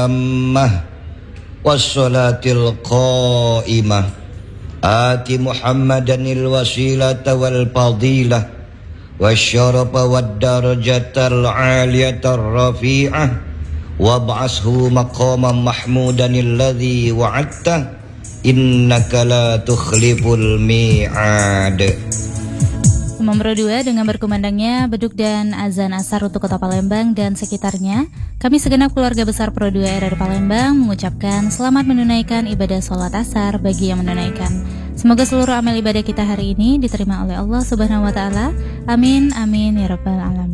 tammah wassalatil qaimah ati Muhammadanil wasilata wal fadilah wasyarafa wad darajatal aliyatar rafi'ah wab'ashu maqaman mahmudanil ladzi wa'adta innaka la tukhliful mi'ad. Nomor 2 dengan berkumandangnya beduk dan azan asar untuk Kota Palembang dan sekitarnya, kami segenap keluarga besar Pro 2 RRI Palembang mengucapkan selamat menunaikan ibadah sholat asar bagi yang menunaikan. Semoga seluruh amal ibadah kita hari ini diterima oleh Allah Subhanahu wa taala. Amin amin ya rabbal alamin.